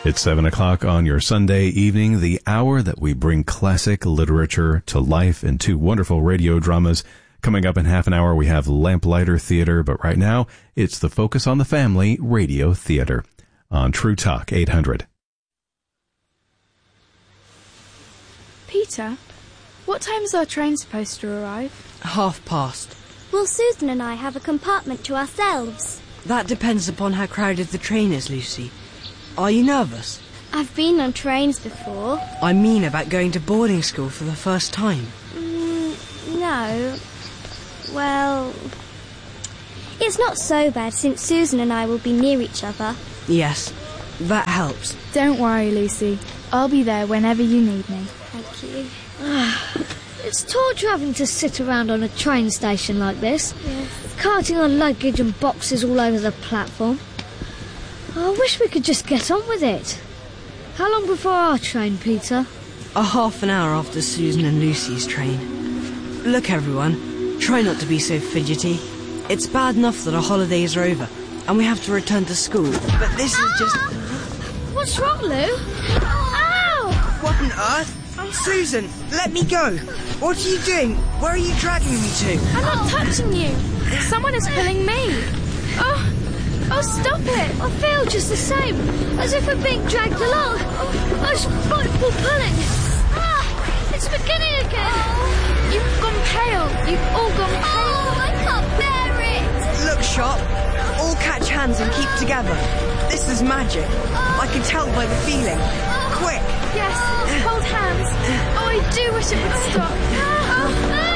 It's 7 o'clock on your Sunday evening, the hour that we bring classic literature to life in two wonderful radio dramas. Coming up in half an hour, we have Lamplighter Theater, but right now, it's the Focus on the Family Radio Theater on True Talk 800. Peter, what time is our train supposed to arrive? past. Will Susan and I have a compartment to ourselves? That depends upon how crowded the train is, Lucy. Are you nervous? I've been on trains before. I mean about going to boarding school for the first time. No. Well, it's not so bad since Susan and I will be near each other. Yes, that helps. Don't worry, Lucy. I'll be there whenever you need me. Thank you. It's torture having to sit around on a train station like this. Yes. Carting on luggage and boxes all over the platform. I wish we could just get on with it. How long before our train, Peter? A half an hour after Susan and Lucy's train. Look, everyone, try not to be so fidgety. It's bad enough that our holidays are over and we have to return to school, but this is just... What's wrong, Lou? Ow! What on earth? Susan, let me go. What are you doing? Where are you dragging me to? I'm not touching you. Someone is pulling me. Oh, stop it. I feel just the same, as if we're being dragged along. Those frightful pulling. It's beginning again. You've gone pale. You've all gone pale. I can't bear it. Look, Sharp. All catch hands and keep together. This is magic. I can tell by the feeling. Quick. Yes, hold hands. Oh, I do wish it would stop.